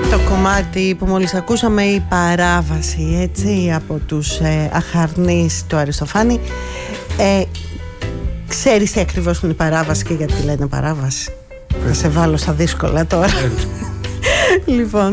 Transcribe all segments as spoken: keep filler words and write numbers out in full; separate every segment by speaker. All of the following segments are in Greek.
Speaker 1: Το κομμάτι που μόλις ακούσαμε, η παράβαση, έτσι, από τους ε, αχαρνείς του Αριστοφάνη. ε, Ξέρεις τι ακριβώς είναι η παράβαση και γιατί λένε παράβαση? Θα σε βάλω στα δύσκολα τώρα. Λοιπόν,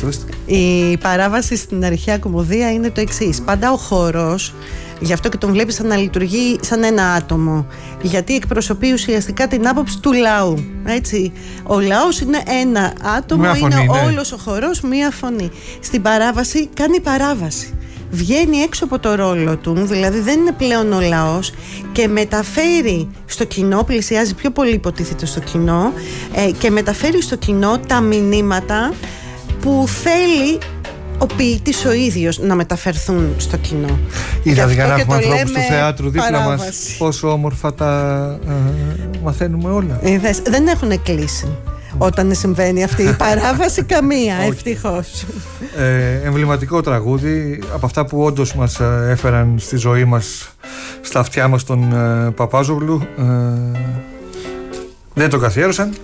Speaker 1: η παράβαση στην αρχαία κωμωδία είναι το εξής. Πάντα ο χορός, γι' αυτό και τον βλέπεις να λειτουργεί σαν ένα άτομο, γιατί εκπροσωπεί ουσιαστικά την άποψη του λαού, έτσι. Ο λαός είναι ένα άτομο, φωνή, είναι ναι. όλος ο χορός μία φωνή. Στην παράβαση κάνει παράβαση. Βγαίνει έξω από το ρόλο του, δηλαδή δεν είναι πλέον ο λαός και μεταφέρει στο κοινό, πλησιάζει πιο πολύ υποτίθεται στο κοινό ε, και μεταφέρει στο κοινό τα μηνύματα που θέλει ο ποιητής ο ίδιος να μεταφερθούν στο κοινό.
Speaker 2: Είδατε για να έχουμε ανθρώπους του θεάτρου δίπλα μας, πόσο όμορφα τα ε, μαθαίνουμε όλα.
Speaker 1: Είδες, δεν έχουν κλείσει όταν συμβαίνει αυτή η παράβαση καμία, ευτυχώς.
Speaker 2: Ε, εμβληματικό τραγούδι, από αυτά που όντως μας έφεραν στη ζωή μας, στα αυτιά μας τον ε, Παπάζογλου. ε, Δεν τον καθιέρωσαν,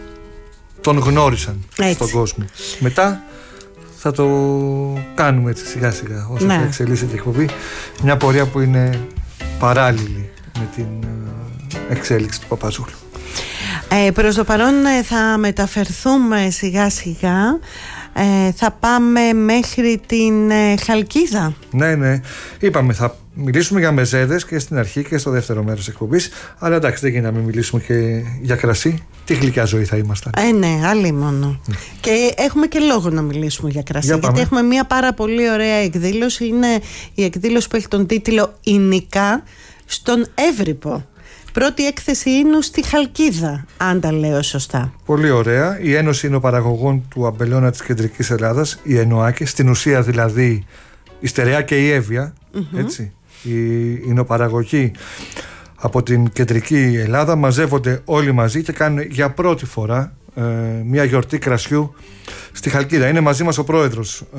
Speaker 2: τον γνώρισαν έτσι στον κόσμο. Μετά θα το κάνουμε έτσι σιγά σιγά όσο ναι. θα εξελίσσεται η εκπομπή, μια πορεία που είναι παράλληλη με την εξέλιξη του Παπάζογλου.
Speaker 1: Ε, προς το παρόν ε, θα μεταφερθούμε σιγά σιγά, ε, θα πάμε μέχρι την ε, Χαλκίδα.
Speaker 2: Ναι, ναι, είπαμε θα μιλήσουμε για μεζέδες και στην αρχή και στο δεύτερο μέρος εκπομπής, αλλά εντάξει δεν γίνει να μην μιλήσουμε και για κρασί. Τι γλυκιά ζωή θα ήμασταν.
Speaker 1: Ε, ναι, άλλη μόνο. Mm. Και έχουμε και λόγο να μιλήσουμε για κρασί, για γιατί έχουμε μια πάρα πολύ ωραία εκδήλωση. Είναι η εκδήλωση που έχει τον τίτλο «Ινικά» στον Εύρυπο. Πρώτη έκθεση ίνου στη Χαλκίδα, αν τα λέω σωστά.
Speaker 2: Πολύ ωραία. Η Ένωση Ινοπαραγωγών του Αμπελώνα της Κεντρικής Ελλάδας, η ΕΝΟΑΚΕ, στην ουσία δηλαδή η Στερεά και η Εύβοια, mm-hmm. έτσι, η Ινοπαραγωγή από την Κεντρική Ελλάδα μαζεύονται όλοι μαζί και κάνουν για πρώτη φορά ε, μια γιορτή κρασιού στη Χαλκίδα. Είναι μαζί μας ο πρόεδρος ε,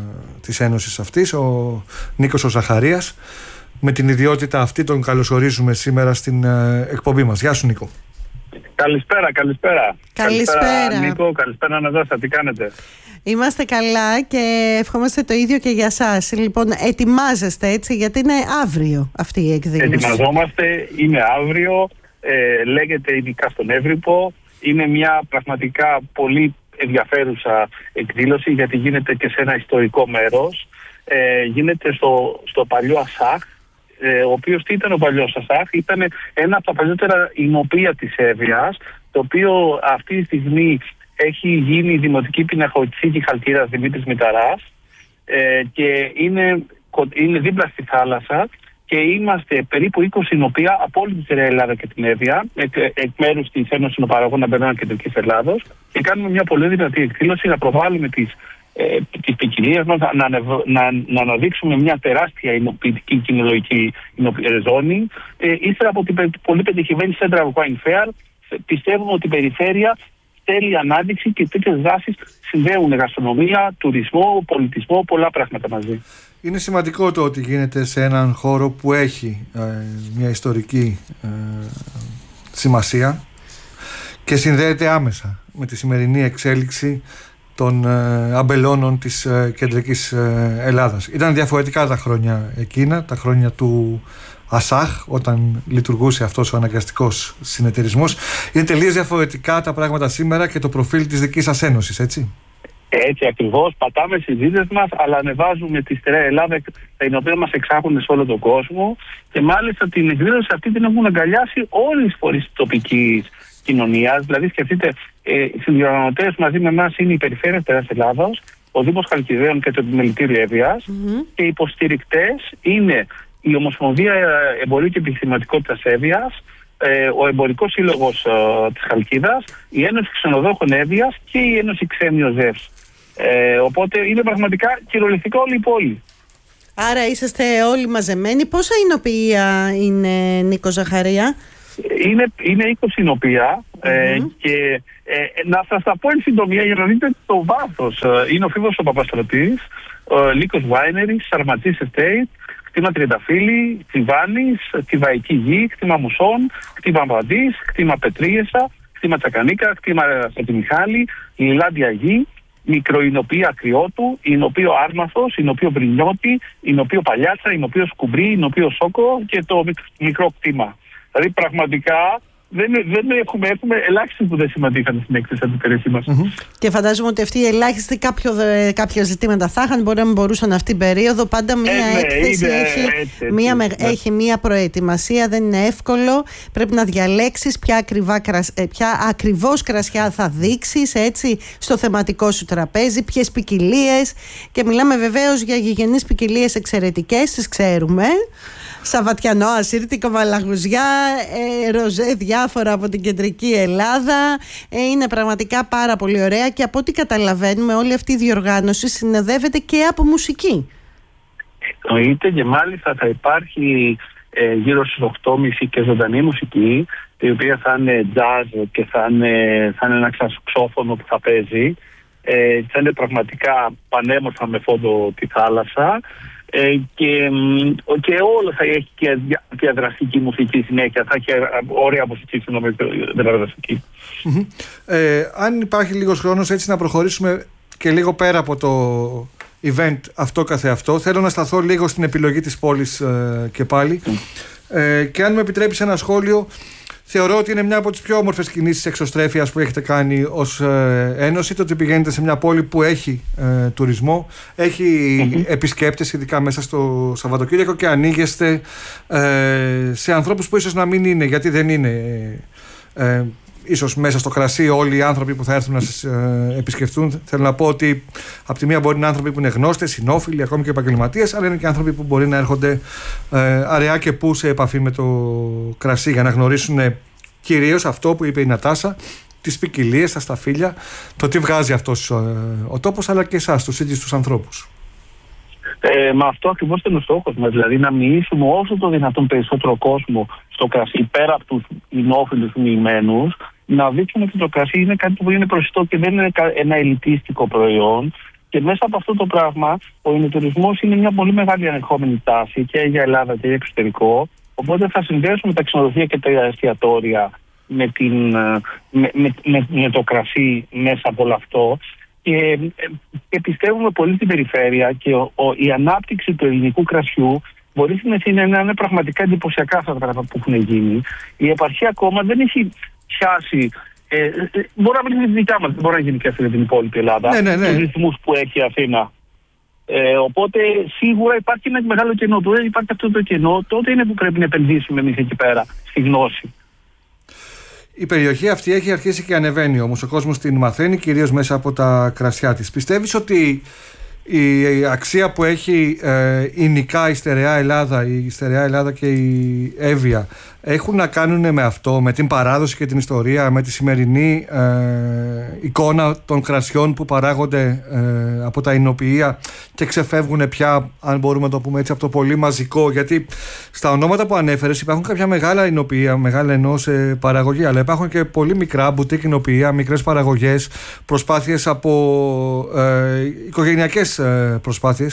Speaker 2: της Ένωσης αυτής, ο Νίκος ο Ζαχαρίας. Με την ιδιότητα αυτή τον καλωσορίζουμε σήμερα στην ε, εκπομπή μας. Γεια σου Νίκο.
Speaker 3: Καλησπέρα, καλησπέρα.
Speaker 1: Καλησπέρα,
Speaker 3: καλησπέρα Νίκο, καλησπέρα Αναδόσα, τι κάνετε?
Speaker 1: Είμαστε καλά και ευχόμαστε το ίδιο και για σας. Λοιπόν, ετοιμάζεστε έτσι, γιατί είναι αύριο αυτή η εκδήλωση.
Speaker 3: Ετοιμαζόμαστε, είναι αύριο, ε, λέγεται Ινικά στον Εύρυπο. Είναι μια πραγματικά πολύ ενδιαφέρουσα εκδήλωση, γιατί γίνεται και σε ένα ιστορικό μέρος. Ε, γίνεται στο, στο παλιό Ασάχ, ε, ο οποίος τι ήταν ο παλιός Ασάχ? Ήταν ένα από τα παλιότερα ινοπία της Εύβοιας, το οποίο αυτή τη στιγμή έχει γίνει η Δημοτική Πινακοθήκη Χαλκίδας Δημήτρης Μηταράς, ε, και είναι, είναι δίπλα στη θάλασσα και είμαστε περίπου είκοσι ινοπία από όλη την Ελλάδα και την Εύβοια, εκ, εκ μέρους της Ένωσης Ινοπαραγωγών Αμπελώνας Κεντρικής Ελλάδος, και κάνουμε μια πολύ δυνατή εκδήλωση να προβάλλουμε τις Ε, της ποικιλίας μας, να, να, να, να αναδείξουμε μια τεράστια εινοποιητική κοινολογική ζώνη. Ε, ύστερα από την πολύ πετυχημένη Central Wine Fair, πιστεύουμε ότι η περιφέρεια θέλει ανάδειξη και τέτοιες δράσεις συνδέουν γαστρονομία, τουρισμό, πολιτισμό, πολλά πράγματα μαζί.
Speaker 2: Είναι σημαντικό το ότι γίνεται σε έναν χώρο που έχει ε, μια ιστορική ε, σημασία και συνδέεται άμεσα με τη σημερινή εξέλιξη των ε, αμπελώνων της ε, Κεντρικής ε, Ελλάδας. Ήταν διαφορετικά τα χρόνια εκείνα, τα χρόνια του Ασάχ, όταν λειτουργούσε αυτός ο αναγκαστικός συνεταιρισμός. Είναι τελείως διαφορετικά τα πράγματα σήμερα και το προφίλ της δικής σας ένωσης, έτσι?
Speaker 3: Έτσι ακριβώς. Πατάμε στις ζήτες μας, αλλά ανεβάζουμε τη στερεά Ελλάδα, τα οποία μας εξάγουν σε όλο τον κόσμο, και μάλιστα την εκδήλωση αυτή την έχουν αγκαλιάσει όλες οι φορείς της τοπικής κοινωνίας. Δηλαδή, σκεφτείτε, ε, οι συνδιοργανωτές μαζί με εμάς είναι η Περιφέρεια της Ελλάδας, ο Δήμος Χαλκιδαίων και το Επιμελητήριο Εύβοιας, mm-hmm. και οι υποστηρικτές είναι η Ομοσπονδία Εμπορίου και Επιχειρηματικότητας Εύβοιας, ε, ο Εμπορικός Σύλλογος ε, της Χαλκίδας, η Ένωση Ξενοδόχων Εύβοιας και η Ένωση Ξένιος Ζεύς. Ε, οπότε είναι πραγματικά κυριολεκτικά όλη η πόλη.
Speaker 1: Άρα είσαστε όλοι μαζεμένοι. Πόσα εινοποιία είναι, Νίκο Ζαχαρία?
Speaker 3: Είναι, είναι είκοσι εινοποιία, mm-hmm. ε, και ε, να σας τα πω εν συντομία για να δείτε το βάθος. Ε, είναι ο Φίβος ο Παπαστρατής, ε, Λύκος Winery, Σαρματζής Estate, κτήμα Τριανταφύλλη, Τσιβάνης, Τσιβαϊκή Γη, κτήμα Μουσών, κτήμα Βαντής, κτήμα Πετρίεσα, κτήμα Τσακανίκα, κτήμα Πετιμιχάλη, Λιλάντια Γη, μικροεινοποιεί ακριότου, εινοποιεί άρμαθος, εινοποιεί βρινιώτη, εινοποιεί παλιάτσα, εινοποιεί σκουμπρί, εινοποιεί σόκο και το μικρό κτήμα. Δηλαδή πραγματικά δεν, δεν έχουμε, έχουμε ελάχιστοι που δεν συμμετείχαν στην έκθεση αντιπερίεση μας.
Speaker 1: Mm-hmm. Και φαντάζομαι ότι αυτοί οι ελάχιστοι κάποιο, κάποια ζητήματα θα είχαν, μπορεί να μην μπορούσαν αυτή την περίοδο. Πάντα μία ε, ναι, έκθεση είναι, έχει, έτσι, έτσι, μία, έτσι, ναι. έχει μία προετοιμασία, δεν είναι εύκολο. Πρέπει να διαλέξεις ποια, ακριβά, ποια ακριβώς κρασιά θα δείξεις έτσι, στο θεματικό σου τραπέζι, ποιες ποικιλίες. Και μιλάμε βεβαίως για γηγενείς ποικιλίες εξαιρετικές, τις ξέρουμε. Σαββατιανό, ασύρτικο, μαλαγουζιά, ε, ροζέ διάφορα από την κεντρική Ελλάδα. Ε, είναι πραγματικά πάρα πολύ ωραία και από ό,τι καταλαβαίνουμε όλη αυτή η διοργάνωση συνοδεύεται και από μουσική.
Speaker 3: Εννοείται, και μάλιστα θα υπάρχει ε, γύρω στις οκτώ και μισή και ζωντανή μουσική, η οποία θα είναι jazz και θα είναι, θα είναι ένα ξασοξόφωνο που θα παίζει. Ε, θα είναι πραγματικά πανέμορφα με φόντο τη θάλασσα. Ε, και, και όλο θα έχει και διαδραστική μουσική συνέχεια. Θα έχει ωραία μουσική, συγγνώμη, διαδραστική.
Speaker 2: Mm-hmm. Ε, αν υπάρχει λίγος χρόνος έτσι να προχωρήσουμε και λίγο πέρα από το event αυτό καθεαυτό, θέλω να σταθώ λίγο στην επιλογή της πόλης ε, και πάλι. Mm. Ε, και αν μου επιτρέπεις ένα σχόλιο, θεωρώ ότι είναι μια από τις πιο όμορφες κινήσεις εξωστρέφειας που έχετε κάνει ως ε, Ένωση, το ότι πηγαίνετε σε μια πόλη που έχει ε, τουρισμό, έχει mm-hmm. επισκέπτες, ειδικά μέσα στο Σαββατοκύριακο, και ανοίγεστε ε, σε ανθρώπους που ίσως να μην είναι, γιατί δεν είναι ε, ε, ίσως μέσα στο κρασί όλοι οι άνθρωποι που θα έρθουν να σας ε, επισκεφτούν. Θέλω να πω ότι από τη μία μπορεί να είναι άνθρωποι που είναι γνώστες, συνόφιλοι, ακόμη και επαγγελματίες, αλλά είναι και άνθρωποι που μπορεί να έρχονται ε, αραιά και πού σε επαφή με το κρασί για να γνωρίσουν ε, κυρίως αυτό που είπε η Νατάσα, τις ποικιλίες, τα σταφύλια, το τι βγάζει αυτός ε, ο τόπος, αλλά και εσάς, τους ίδιους τους ανθρώπους.
Speaker 3: Ε, μα αυτό ακριβώς είναι ο στόχος μας, δηλαδή να μοιήσουμε όσο το δυνατόν περισσότερο κόσμο στο κρασί, πέρα από τους εινόφιλους μοιημένους, να δείξουμε ότι το κρασί είναι κάτι που είναι προσιτό και δεν είναι ένα ελιτίστικο προϊόν. Και μέσα από αυτό το πράγμα, ο εινοτουρισμός είναι μια πολύ μεγάλη ανερχόμενη τάση και για Ελλάδα και για εξωτερικό. Οπότε θα συνδέσουμε τα ξενοδοχεία και τα εστιατόρια με, την, με, με, με, με το κρασί μέσα από όλο αυτό. Και, και πιστεύουμε πολύ στην περιφέρεια και ο, ο, η ανάπτυξη του ελληνικού κρασιού μπορεί να είναι πραγματικά εντυπωσιακά αυτά τα πράγματα που έχουν γίνει. Η επαρχία ακόμα δεν έχει πιάσει. Ε, μπορεί να μην είναι δικιά μας, δεν μπορεί να γίνει και αυτή την υπόλοιπη Ελλάδα.
Speaker 2: Ναι, ναι, ναι.
Speaker 3: Τους ρυθμούς που έχει η Αθήνα. Ε, οπότε σίγουρα υπάρχει ένα μεγάλο κενό. Τώρα υπάρχει αυτό το κενό, τότε είναι που πρέπει να επενδύσουμε εμείς εκεί πέρα, στη γνώση.
Speaker 2: Η περιοχή αυτή έχει αρχίσει και ανεβαίνει όμως. Ο κόσμος την μαθαίνει κυρίως μέσα από τα κρασιά της. Πιστεύεις ότι η αξία που έχει ε, ειδικά η Στερεά Ελλάδα, η Στερεά Ελλάδα και η Εύβοια έχουν να κάνουν με αυτό, με την παράδοση και την ιστορία, με τη σημερινή ε, εικόνα των κρασιών που παράγονται ε, από τα εινοποιεία και ξεφεύγουν πια, αν μπορούμε να το πούμε έτσι, από το πολύ μαζικό? Γιατί στα ονόματα που ανέφερες υπάρχουν κάποια μεγάλα εινοποιεία, μεγάλα εννοώ σε παραγωγή, αλλά υπάρχουν και πολύ μικρά μπουτίκ εινοποιεία, μικρές παραγωγές, προσπάθειες από ε, οικογενειακές ε, προσπάθειες,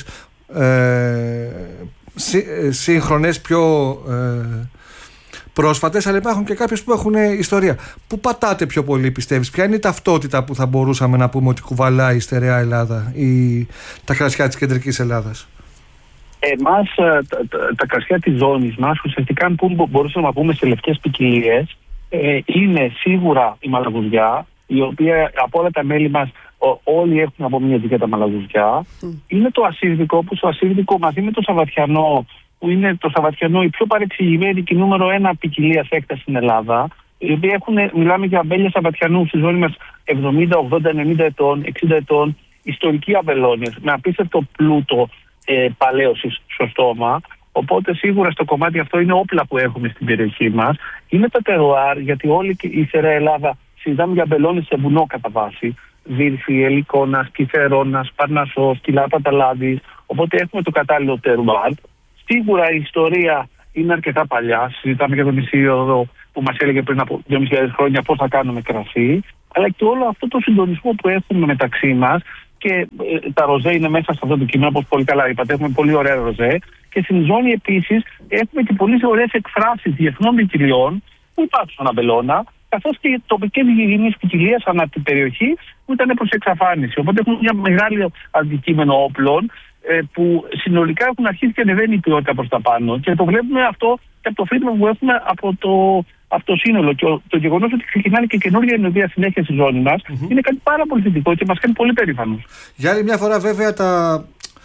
Speaker 2: ε, σύ, ε, σύγχρονες, πιο ε, πρόσφατες, αλλά υπάρχουν και κάποιες που έχουν ιστορία. Πού πατάτε πιο πολύ, πιστεύεις? Ποια είναι η ταυτότητα που θα μπορούσαμε να πούμε ότι κουβαλάει η Στερεά Ελλάδα ή τα κρασιά της κεντρικής Ελλάδας?
Speaker 3: Εμάς τα, τα, τα κρασιά της ζώνης μας, ουσιαστικά που μπορούσαμε να πούμε σε λευκές ποικιλίες, ε, είναι σίγουρα η μαλαγουζιά, η οποία από όλα τα μέλη μας ό, όλοι έχουν από μια ετικέτα μαλαγουζιά. Mm. Είναι το ασύρδικο, που το ασύρδικο μαζί με το σαββατιανό, που είναι το σαββατιανό η πιο παρεξηγημένη και νούμερο ένα ποικιλία έκταση στην Ελλάδα, οι οποίοι έχουν, μιλάμε για αμπέλια σαββατιανού στη ζώνη μας εβδομήντα, ογδόντα, ενενήντα ετών, εξήντα ετών, ιστορικοί αμπελώνες, με απίστευτο πλούτο ε, παλαίωσης στο στόμα. Οπότε σίγουρα στο κομμάτι αυτό είναι όπλα που έχουμε στην περιοχή μας. Είναι τα τεροάρ, γιατί όλη η Στερεά Ελλάδα συζητάμε για αμπελώνες σε βουνό κατά βάση. Δύρφη, Ελικόνας, Κυθερώνας, Παρνασσός, Κιλά Παταλάδης. Οπότε έχουμε το κατάλληλο τεροάρ. Σίγουρα η ιστορία είναι αρκετά παλιά. Συζητάμε για τον Ισίωδο που μας έλεγε πριν από δύο χιλιάδες χρόνια πώς θα κάνουμε κρασί. Αλλά και όλο αυτό το συντονισμό που έχουμε μεταξύ μας. Και ε, τα ροζέ είναι μέσα σε αυτό το κείμενο, όπως πολύ καλά είπατε. Έχουμε πολύ ωραία ροζέ. Και στην ζώνη επίσης έχουμε και πολύ ωραίες εκφράσεις διεθνών ποικιλιών που υπάρχουν στον αμπελώνα. καθώς και τοπικές γηγενείς ποικιλίας ανά την περιοχή που ήταν προς εξαφάνιση. Οπότε έχουμε μια μεγάλη αντικείμενο όπλων ε, που συνολικά έχουν αρχίσει και ανεβαίνει η ποιότητα προς τα πάνω. Και το βλέπουμε αυτό και από το feedback που έχουμε από το, από το σύνολο. Και το, το γεγονός ότι ξεκινάνε και καινούργια ενωδία συνέχεια στη ζώνη μας mm-hmm. είναι κάτι πάρα πολύ θετικό και μας κάνει πολύ περήφανος.
Speaker 2: Για άλλη μια φορά, βέβαια, τα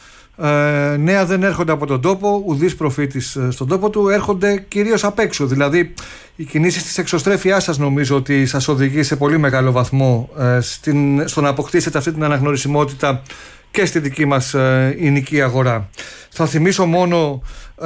Speaker 2: ε, νέα δεν έρχονται από τον τόπο, ουδής προφήτης στον τόπο του, έρχονται κυρίως απ' έξω. Δηλαδή, οι κινήσεις της εξωστρέφειάς σας νομίζω ότι σας οδηγεί σε πολύ μεγάλο βαθμό ε, στην, στο να αποκτήσετε αυτή την αναγνωρισιμότητα και στη δική μας ε, εινική αγορά. Θα θυμίσω μόνο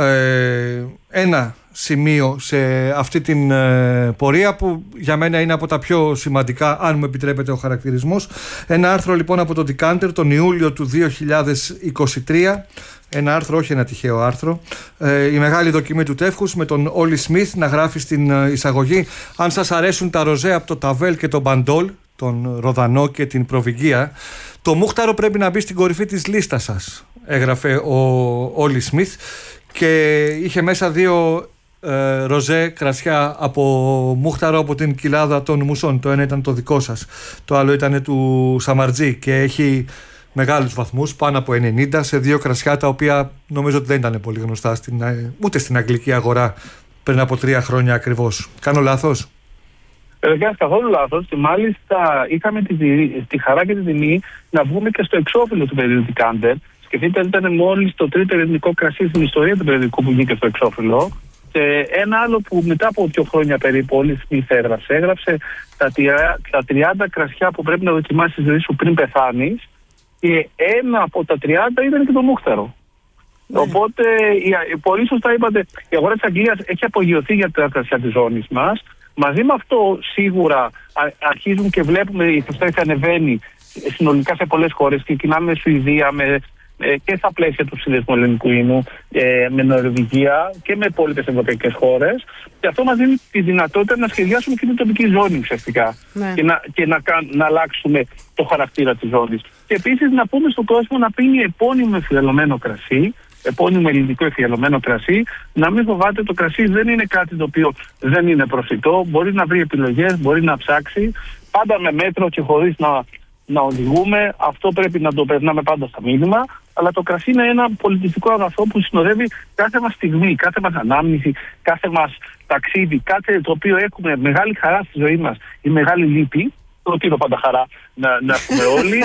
Speaker 2: ε, ένα σημείο σε αυτή την ε, πορεία που για μένα είναι από τα πιο σημαντικά, αν μου επιτρέπετε ο χαρακτηρισμός. Ένα άρθρο λοιπόν από το Decanter τον Ιούλιο του δύο χιλιάδες είκοσι τρία. Ένα άρθρο, όχι ένα τυχαίο άρθρο. Ε, η μεγάλη δοκιμή του τεύχους με τον Όλι Σμιθ να γράφει στην εισαγωγή: αν σας αρέσουν τα ροζέ από το Ταβέλ και τον Μπαντόλ, τον Ροδανό και την Προβυγγία, το μούχταρο πρέπει να μπει στην κορυφή της λίστας σας, έγραφε ο Όλι Σμιθ, και είχε μέσα δύο ε, ροζέ κρασιά από μούχταρο από την κοιλάδα των Μουσών. Το ένα ήταν το δικό σας, το άλλο ήταν του Σαμαρτζή και έχει μεγάλους βαθμούς, πάνω από ενενήντα, σε δύο κρασιά τα οποία νομίζω ότι δεν ήταν πολύ γνωστά στην, ούτε στην αγγλική αγορά πριν από τρία χρόνια ακριβώς. Κάνω λάθος?
Speaker 3: Βέβαια, καθόλου λάθος. Και μάλιστα είχαμε τη, τη χαρά και την τιμή να βγούμε και στο εξώφυλλο του περιοδικού Decanter. Σκεφτείτε, ήταν μόλις το τρίτο ελληνικό κρασί στην ιστορία του περιοδικού που βγήκε στο εξώφυλλο. Και ένα άλλο που μετά από δύο χρόνια περίπου όλη Σμιθ έγραψε, έγραψε τα, τα τριάντα κρασιά που πρέπει να δοκιμάσεις στη ζωή σου πριν πεθάνεις. Και ένα από τα τριάντα ήταν και το μούχταρο. Ναι. Οπότε, πολύ σωστά είπατε, η αγορά της Αγγλίας έχει απογειωθεί για τα κρασιά της ζώνης μας. Μαζί με αυτό, σίγουρα αρχίζουν και βλέπουμε η εξωστρέφεια ανεβαίνει συνολικά σε πολλές χώρες. Ξεκινάμε με Σουηδία, με, και στα πλαίσια του Συνδέσμου Ελληνικού Ίνου, με Νορβηγία και με υπόλοιπες ευρωπαϊκές χώρες. Και αυτό μας δίνει τη δυνατότητα να σχεδιάσουμε και την τοπική ζώνη ουσιαστικά. Ναι. Και, να, και να, να αλλάξουμε το χαρακτήρα της ζώνης. Και επίσης να πούμε στον κόσμο να πίνει επώνυμο εφιαλωμένο κρασί, επώνυμο ελληνικό εφιαλωμένο κρασί. Να μην φοβάται, το κρασί δεν είναι κάτι το οποίο δεν είναι προσιτό. Μπορεί να βρει επιλογές, μπορεί να ψάξει. Πάντα με μέτρο και χωρίς να, να οδηγούμε. Αυτό πρέπει να το περνάμε πάντα στα μήνυμα. Αλλά το κρασί είναι ένα πολιτιστικό αγαθό που συνοδεύει κάθε μας στιγμή, κάθε μας ανάμνηση, κάθε μας ταξίδι, κάθε το οποίο έχουμε μεγάλη χαρά στη ζωή μας ή μεγάλη λύπη. Το είναι πάντα χαρά να, να έχουμε όλοι.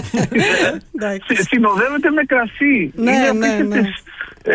Speaker 3: Συνοδεύεται με κρασί.
Speaker 1: Ναι, είναι ναι, ναι.
Speaker 3: Ε,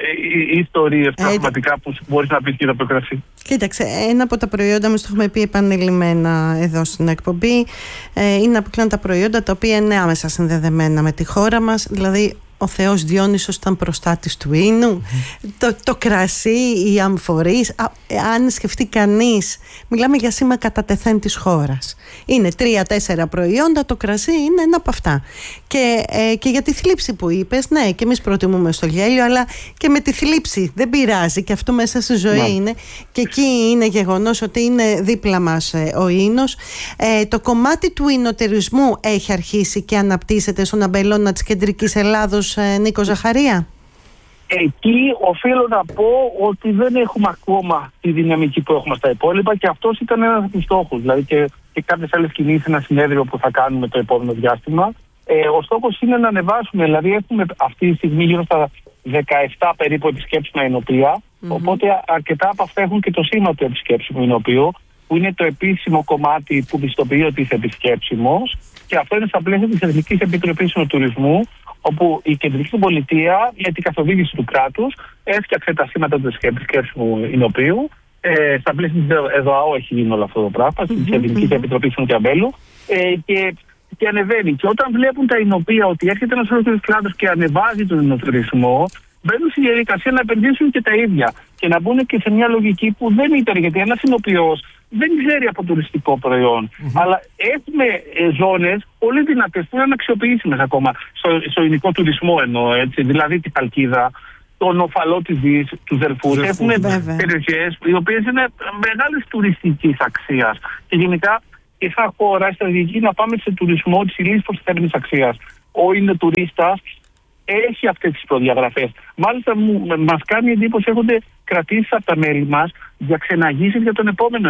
Speaker 3: οι ιστορίες πραγματικά που μπορείς να πεις γύρω από το κρασί.
Speaker 1: Κοίταξε, ένα από τα προϊόντα μας, το έχουμε πει επανειλημμένα εδώ στην εκπομπή, ε, είναι αποκλείον τα προϊόντα τα οποία είναι άμεσα συνδεδεμένα με τη χώρα μας. Δηλαδή ο Θεός Διόνυσος ήταν προστάτης του ίνου. Mm-hmm. Το, το κρασί, οι αμφορείς, α, αν σκεφτεί κανείς, μιλάμε για σήμα κατά τεθέν της χώρας. Είναι τρία-τέσσερα προϊόντα, το κρασί είναι ένα από αυτά. Και, ε, και για τη θλίψη που είπες, ναι, και εμείς προτιμούμε στο γέλιο, αλλά και με τη θλίψη δεν πειράζει, και αυτό μέσα στη ζωή yeah. είναι. Και εκεί είναι γεγονός ότι είναι δίπλα μας ε, ο ίνος. Ε, το κομμάτι του ινοτουρισμού έχει αρχίσει και αναπτύσσεται στον αμπελώνα της κεντρικής Ελλάδος, Νίκο Ζαχαρία.
Speaker 3: Εκεί οφείλω να πω ότι δεν έχουμε ακόμα τη δυναμική που έχουμε στα υπόλοιπα, και αυτός ήταν ένας από τους στόχους. Δηλαδή και, και κάποιες άλλες κινήσεις, ένα συνέδριο που θα κάνουμε το επόμενο διάστημα. Ε, ο στόχος είναι να ανεβάσουμε, δηλαδή έχουμε αυτή τη στιγμή γύρω στα δεκαεπτά περίπου επισκέψιμα ενοπία. Mm-hmm. Οπότε αρκετά από αυτά έχουν και το σήμα του επισκέψιμου ενοπίου, που είναι το επίσημο κομμάτι που πιστοποιεί ότι είσαι επισκέψιμος, και αυτό είναι στα πλαίσια της Εθνικής Επιτροπής Τουρισμού, όπου η κεντρική πολιτεία με την καθοδήγηση του κράτους έφτιαξε τα σήματα του επισκέψιμου εινοποιού. Ε, στα πλαίσια της ΕΔΟΑΟ έχει γίνει όλο αυτό το πράγμα, της mm-hmm. Εθνικής Επιτροπής του Αμπέλου, ε, και, και ανεβαίνει. Και όταν βλέπουν τα εινοπία ότι έρχεται ένας ολόκληρος κλάδος και ανεβάζει τον εινοτουρισμό, μπαίνουν στη διαδικασία να επενδύσουν και τα ίδια και να μπουν και σε μια λογική που δεν ήταν, γιατί ένας εινοποιός δεν ξέρει από τουριστικό προϊόν. Mm-hmm. Αλλά έχουμε ε, ζώνες πολύ δυνατές που είναι αξιοποιήσιμες ακόμα στο, στο ελληνικό τουρισμό, εννοώ, έτσι, δηλαδή την Χαλκίδα, τον Οφαλό της Δης, τους Δελφούς. Έχουμε περιοχές οι οποίες είναι μεγάλης τουριστικής αξίας. Και γενικά και σαν χώρα η στρατηγική να πάμε σε τουρισμό της υψηλής προστιθέμενης αξίας. Ο είναι τουρίστας έχει αυτές τις προδιαγραφές. Μάλιστα μας κάνει εντύπωση, έχονται κρατήσει από τα μέλη μας για ξεναγήσεις για τον επόμενο